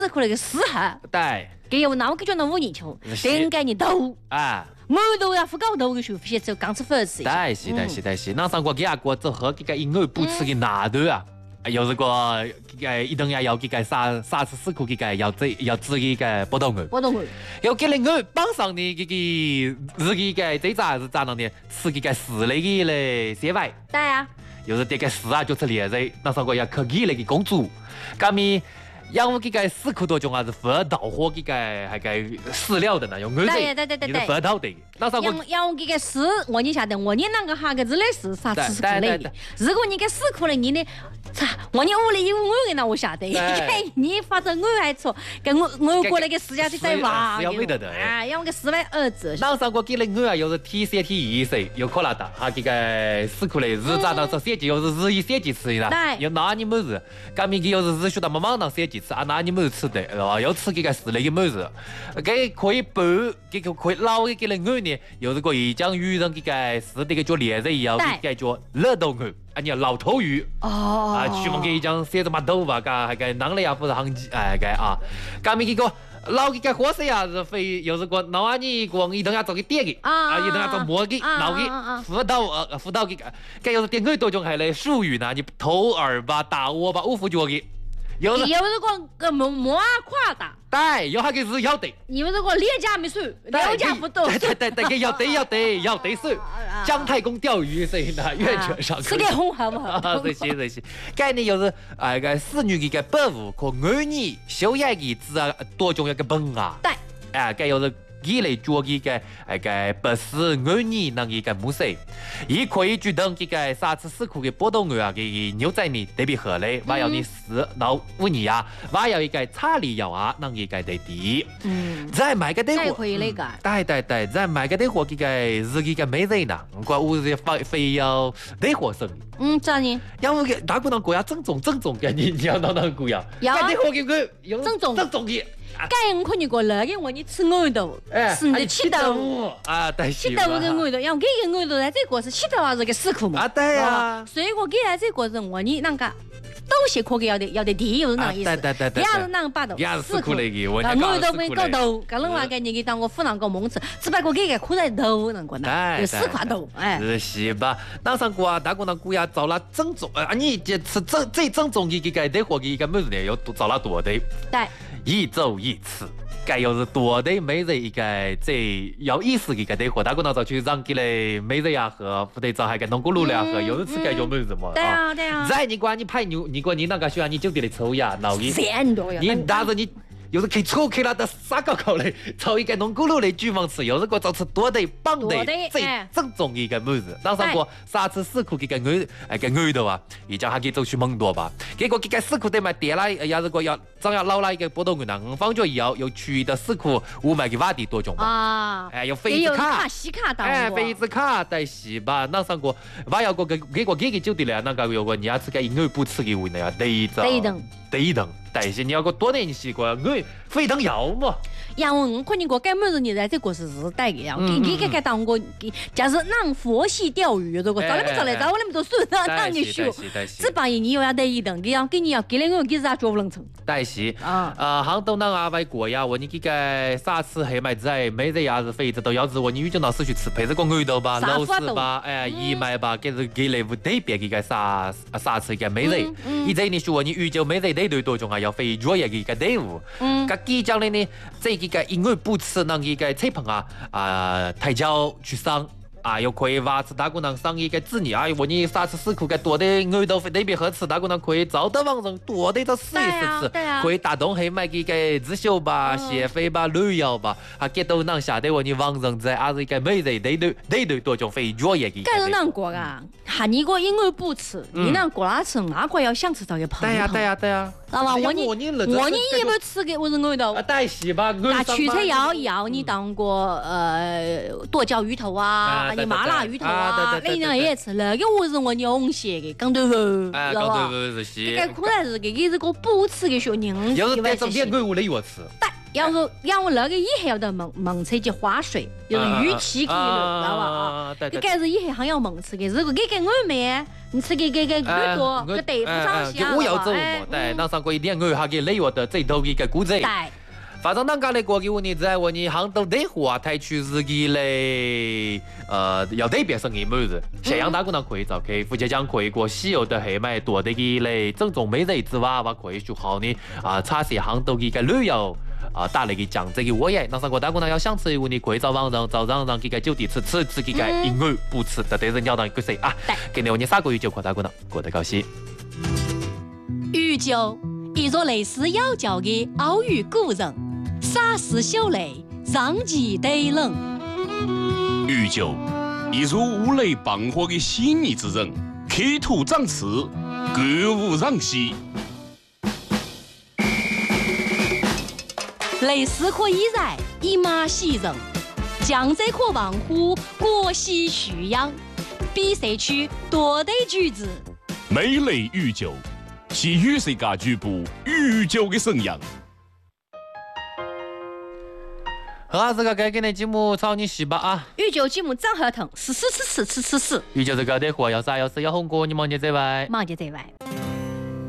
可那个适合。 对。 给有那我给叫那5年球，点解你豆啊？ 我都要不搞豆的时候，些只有刚吃粉丝。 对是，那上过给阿哥做好这个婴儿补吃的哪段啊？有这个一顿也要这个3次4库这个要治这个波动儿，要给人儿帮上的这个日个这咋是咋弄的？吃这个4类的嘞纤维。 对啊。 有时这个4啊就是连着，那上过要科技那个公主，咱们。养我这个4库多种还是不到货这个那个饲料的呢，用儿子，你是不到的。那啥我养我这个4，我你晓得，我你那个哈个子嘞是啥吃苦嘞的。如果你给4库了，你呢，我你屋里有我的那我晓得，你发展我还错，跟我过来个4家去再挖， 要没得的。 啊，养个4万2子。 那上过给了我啊，又是 T3 T1有可能的，哈这个4库嘞日咋到说设计又是日1设计吃的，又拿你么子，咱们又是日学到么忙当设计。啊，那你没有吃的，是吧？要吃这个4类的么子，给可以拌，给可以捞的给人鹅呢，又是个一江鱼人这个是这个叫连着一样，这个叫热豆鹅，啊，你老头鱼，啊，chuy门给一江写着嘛豆吧，噶还个囊里啊不是行哎个啊，咱们这个捞这个火水啊是非又是个老阿你光一顿要做个点的，啊，一顿要做馍的，捞的，辅导这个，该又是点鹅多种还来术语呢，你头耳吧、大窝吧、五副脚的。有是个馍啊夸大， 对，有那个是要得。 你们这个廉价没数，廉价不多。 对，要得是。姜太公钓鱼所以呢，愿者上。 吃点红好不好？ 这些，概念就是个侍女的保护和儿女修养的子啊多种一个本啊。 对。 该又是。一类做这个不是儿女那一个模式，也可以举动这个3次4库的波动儿啊，给牛仔呢特别合理，我要你4到5年啊，我要一个查理要啊，那一个得地，再买个得货， 可以那个， 对，再买个得货这个日这个美人呐，我是非要得货生意， 咋呢？ 要不大姑娘国家正宗的，你要哪个呀？ 要得货给我正宗的。 该我看你过那个我你吃鹅豆，是你的起豆啊，对， 起豆跟鹅豆，要给个鹅豆在这个是起豆还是个4库嘛？ 啊，对呀。 所以我给在这个人我你那个东西可给要得地，又是那意思。 对。 第二是那个把豆 ，4库那个，我鹅豆跟狗豆，跟另外个你给当我湖南搞蒙吃，只不过给个苦在豆那个呢，有4块豆， 是吧？那上过啊，大姑娘姑呀，找了正宗你这吃最正宗的这个得货的一个么子呢？要找了多的。 对。 一周一次，该又是多的每日一个最有意思的一个得货，大姑娘就去让给嘞每日呀喝，不得找还个弄咕噜了喝，有人吃该叫么子嘛？ 对啊。 再你管你排牛，你管你那个需要你酒店的抽呀，闹的。 3多呀。 你但是你。有时可以抽开了的啥搞嘞，抽一个弄咕噜的巨蟒吃，有时个就吃多的棒的最正宗的一个么子。当上过3次4库这个鹅豆啊，一家还可以走去蒙多吧。结果这个4库得买跌了，要是个要张要捞了一个波动鹅呢，放着以后又去的4库5买个瓦地多种吧。有飞子卡、 西卡当飞子卡带西吧。那上过我要个给个酒店了，那个有个你要吃个鹅不吃的问题啊，第一顿。但是你要个多年习惯，我非常要嘛。 要我看你个根本是你在这个是带的呀，你给当过，假如让佛系钓鱼，如果早来不早来，早我那么多数让你修，这帮人你又要得一顿，给你要给那个给啥做不能成。 但是杭州那阿外国呀，我你这个3次黑麦子每日呀是非子都要是我你遇见老师去吃，配这个鹅豆吧、肉丝吧、荠麦吧，给类物特别这个3次个每日，以前你说你遇见每日得对多种啊，要非专业的一个队伍，个几讲的呢这。一个因为不吃那一个菜棚抬脚去上又可以挖吃大姑娘上一个子女我你3次4库个多的鹅豆特别好吃，大姑娘可以找到网上多的都试一试吃，可以打动去买几个自修吧、协肥吧、旅游吧，给到能下得我你网上在是一个每日对多种非专业的。 该是难过你个因为不吃，你那过来吃，那个要想吃到个朋友。 对呀。 那么我你有没有吃的我是鹅豆？ 带洗吧， 那取菜要你当过剁椒鱼头你麻辣鱼头那样也吃，那个我是我用些的，刚对不？ 刚对不是些。 这个可能是这个不吃的小人。 要是带上点鹅我来我吃。 要我那个以后要得蒙出去花水，就是预期给了，知道吧？你该是以后还要蒙吃的，如果给我们，你吃给耳朵，给对不上下。 我要走嘛，对，那上过一点我还给累我的最头一个骨子。反正啷个来过给我你在我你杭州的话，台区自己嘞，要那边生意么子，咸阳大姑娘可以找客户，就讲可以过西游的黑麦多的个嘞，正宗美人子娃娃可以就好呢查些杭州一个旅游打那个酱这个我也，那上过大姑娘要想吃我你可以找网上找让这个酒店吃这个因为不吃的对人家当个谁啊？今天我你3个月就过大姑娘过得高兴。 豫州，一座类似妖教的奥语古人。沙石秀雷，上气对冷。 豫州，一座五雷傍火的细腻之人，刻土长刺，歌舞让西。 雷丝可以染，一马喜人；江浙可望乎，国喜徐扬。比赛区多对句子。 美雷豫州，是与世界局部豫州的沈阳。 好，这个该给你节目操你洗吧啊！ 豫州节目长合同，吃。 豫州这个的货要啥要是要红过，你忙就在外， 忙就在外。